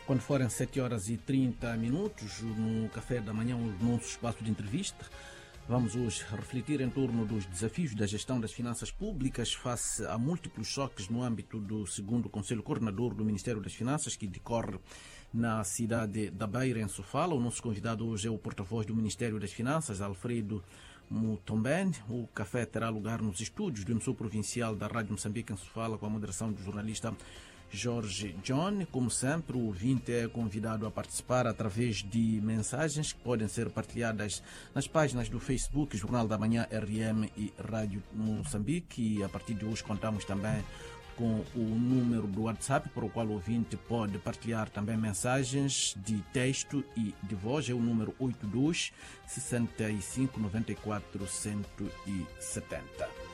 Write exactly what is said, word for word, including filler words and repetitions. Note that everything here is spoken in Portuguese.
Quando forem sete horas e trinta minutos, no Café da Manhã, o nosso espaço de entrevista, vamos hoje refletir em torno dos desafios da gestão das finanças públicas face a múltiplos choques no âmbito do segundo Conselho Coordenador do Ministério das Finanças, que decorre na cidade da Beira, em Sofala. O nosso convidado hoje é o porta-voz do Ministério das Finanças, Alfredo Mutombene. O café terá lugar nos estúdios do emissor provincial da Rádio Moçambique, em Sofala, com a moderação do jornalista Jorge John. Como sempre, o ouvinte é convidado a participar através de mensagens que podem ser partilhadas nas páginas do Facebook, Jornal da Manhã R M e Rádio Moçambique. E a partir de hoje contamos também com o número do WhatsApp, para o qual o ouvinte pode partilhar também mensagens de texto e de voz. É o número oito dois, sessenta e cinco, noventa e quatro, cento e setenta.